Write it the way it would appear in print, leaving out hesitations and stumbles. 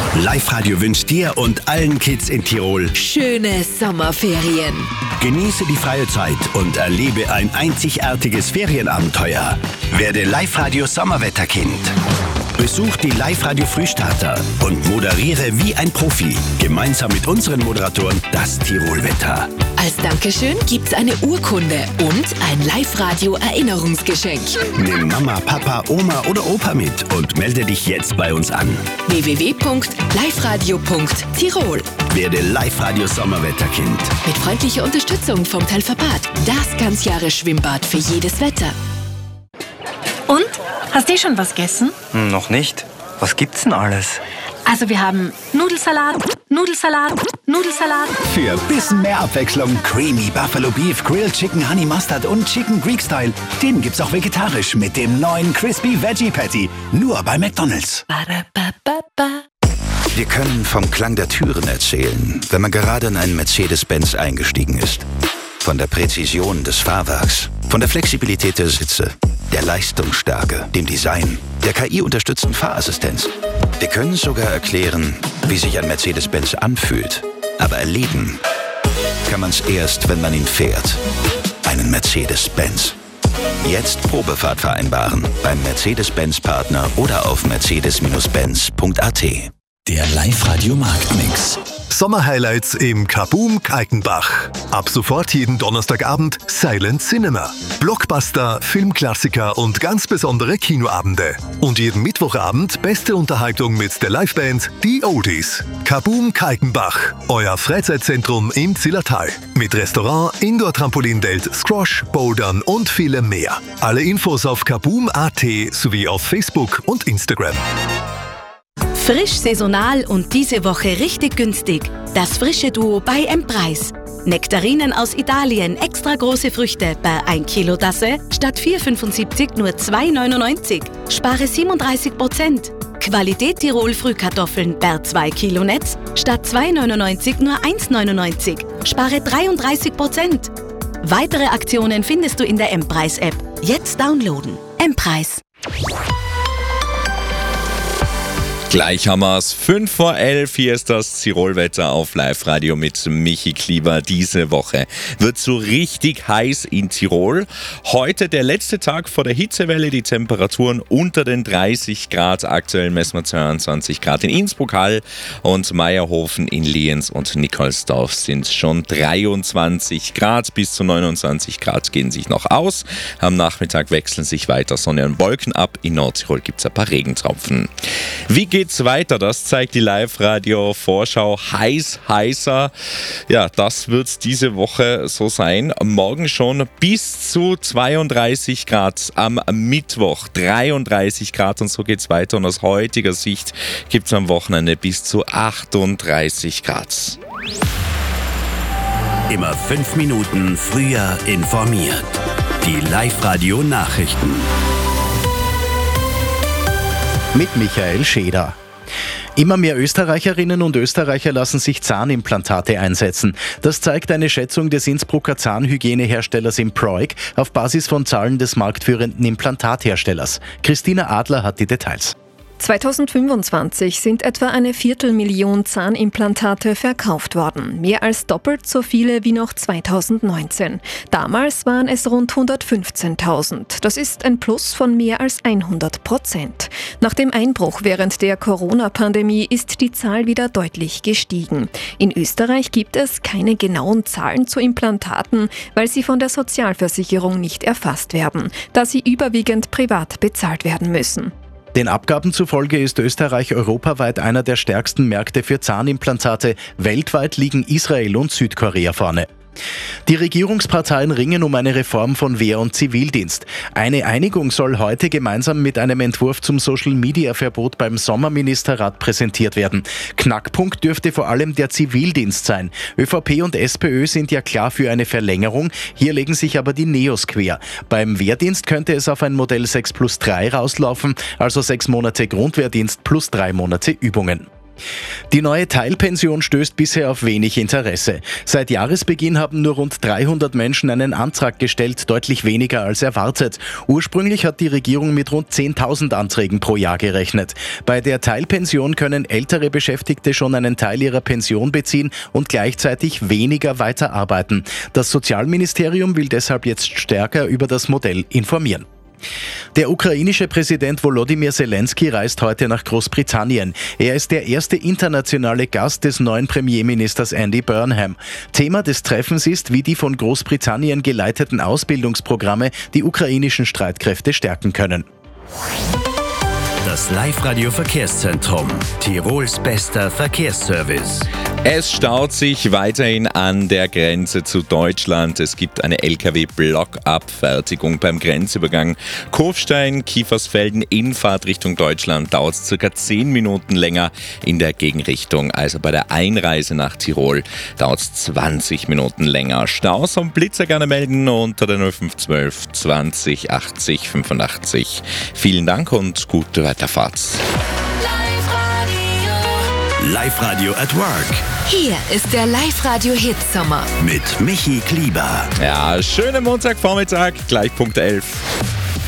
Live-Radio wünscht dir und allen Kids in Tirol schöne Sommerferien. Genieße die freie Zeit und erlebe ein einzigartiges Ferienabenteuer. Werde Live-Radio Sommerwetterkind. Besuch die Live-Radio Frühstarter und moderiere wie ein Profi. Gemeinsam mit unseren Moderatoren das Tirolwetter. Als Dankeschön gibt's eine Urkunde und ein Live-Radio-Erinnerungsgeschenk. Nimm Mama, Papa, Oma oder Opa mit und melde dich jetzt bei uns an. www.liveradio.tirol. Werde Live-Radio Sommerwetterkind. Mit freundlicher Unterstützung vom Telferbad. Das Ganzjahres-Schwimmbad für jedes Wetter. Und? Hast du schon was gegessen? Noch nicht. Was gibt's denn alles? Also wir haben Nudelsalat. Für ein bisschen mehr Abwechslung Creamy Buffalo Beef, Grilled Chicken Honey Mustard und Chicken Greek Style. Den gibt's auch vegetarisch mit dem neuen Crispy Veggie Patty. Nur bei McDonald's. Wir können vom Klang der Türen erzählen, wenn man gerade in einen Mercedes-Benz eingestiegen ist. Von der Präzision des Fahrwerks, von der Flexibilität der Sitze, der Leistungsstärke, dem Design, der KI-unterstützten Fahrassistenz. Wir können sogar erklären, wie sich ein Mercedes-Benz anfühlt. Aber erleben kann man es erst, wenn man ihn fährt. Einen Mercedes-Benz. Jetzt Probefahrt vereinbaren beim Mercedes-Benz-Partner oder auf mercedes-benz.at. Der Live-Radio Marktmix. Sommerhighlights im Kaboom Kaltenbach. Ab sofort jeden Donnerstagabend Silent Cinema. Blockbuster, Filmklassiker und ganz besondere Kinoabende. Und jeden Mittwochabend beste Unterhaltung mit der Liveband Die Oldies. Kaboom Kaltenbach, euer Freizeitzentrum im Zillertal. Mit Restaurant, Indoor-Trampolindelt, Squash, Bouldern und vielem mehr. Alle Infos auf kaboom.at sowie auf Facebook und Instagram. Frisch, saisonal und diese Woche richtig günstig. Das frische Duo bei M-Preis. Nektarinen aus Italien, extra große Früchte bei 1 Kilo Tasse statt 4,75 nur 2,99. Spare 37%. Qualität Tirol Frühkartoffeln per 2 Kilo Netz statt 2,99 nur 1,99. Spare 33%. Weitere Aktionen findest du in der M-Preis-App. Jetzt downloaden. M-Preis. Gleich haben wir es. 11:05. Hier ist das Tirolwetter auf Live-Radio mit Michi Klieber. Diese Woche wird so richtig heiß in Tirol. Heute der letzte Tag vor der Hitzewelle. Die Temperaturen unter den 30 Grad. Aktuell messen wir 22 Grad in Innsbruck, Hall und Meierhofen. In Lienz und Nikolsdorf sind schon 23 Grad. Bis zu 29 Grad gehen sich noch aus. Am Nachmittag wechseln sich weiter Sonne und Wolken ab. In Nordtirol gibt es ein paar Regentropfen. Wie geht's weiter? Das zeigt die Live-Radio-Vorschau. Heißer. Ja, das wird diese Woche so sein. Morgen schon bis zu 32 Grad. Am Mittwoch 33 Grad und so geht's weiter. Und aus heutiger Sicht gibt's am Wochenende bis zu 38 Grad. Immer 5 Minuten früher informiert. Die Live-Radio-Nachrichten. Mit Michael Scheder. Immer mehr Österreicherinnen und Österreicher lassen sich Zahnimplantate einsetzen. Das zeigt eine Schätzung des Innsbrucker Zahnhygieneherstellers Improig auf Basis von Zahlen des marktführenden Implantatherstellers. Christina Adler hat die Details. 2025 sind etwa 250.000 Zahnimplantate verkauft worden. Mehr als doppelt so viele wie noch 2019. Damals waren es rund 115.000. Das ist ein Plus von mehr als 100%. Nach dem Einbruch während der Corona-Pandemie ist die Zahl wieder deutlich gestiegen. In Österreich gibt es keine genauen Zahlen zu Implantaten, weil sie von der Sozialversicherung nicht erfasst werden, da sie überwiegend privat bezahlt werden müssen. Den Abgaben zufolge ist Österreich europaweit einer der stärksten Märkte für Zahnimplantate. Weltweit liegen Israel und Südkorea vorne. Die Regierungsparteien ringen um eine Reform von Wehr- und Zivildienst. Eine Einigung soll heute gemeinsam mit einem Entwurf zum Social-Media-Verbot beim Sommerministerrat präsentiert werden. Knackpunkt dürfte vor allem der Zivildienst sein. ÖVP und SPÖ sind ja klar für eine Verlängerung, hier legen sich aber die Neos quer. Beim Wehrdienst könnte es auf ein Modell 6+3 rauslaufen, also 6 Monate Grundwehrdienst plus 3 Monate Übungen. Die neue Teilpension stößt bisher auf wenig Interesse. Seit Jahresbeginn haben nur rund 300 Menschen einen Antrag gestellt, deutlich weniger als erwartet. Ursprünglich hat die Regierung mit rund 10.000 Anträgen pro Jahr gerechnet. Bei der Teilpension können ältere Beschäftigte schon einen Teil ihrer Pension beziehen und gleichzeitig weniger weiterarbeiten. Das Sozialministerium will deshalb jetzt stärker über das Modell informieren. Der ukrainische Präsident Volodymyr Zelensky reist heute nach Großbritannien. Er ist der erste internationale Gast des neuen Premierministers Andy Burnham. Thema des Treffens ist, wie die von Großbritannien geleiteten Ausbildungsprogramme die ukrainischen Streitkräfte stärken können. Das Live-Radio-Verkehrszentrum. Tirols bester Verkehrsservice. Es staut sich weiterhin an der Grenze zu Deutschland. Es gibt eine LKW-Blockabfertigung beim Grenzübergang Kufstein-Kiefersfelden in Fahrtrichtung Deutschland. Dauert es ca. 10 Minuten länger in der Gegenrichtung. Also bei der Einreise nach Tirol dauert es 20 Minuten länger. Staus und Blitzer gerne melden unter der 0512 20 80 85. Vielen Dank und gute Weiterfahrt. Live-Radio at Work. Hier ist der Live-Radio-Hit-Sommer. Mit Michi Klieber. Ja, schönen Montagvormittag, gleich Punkt 11.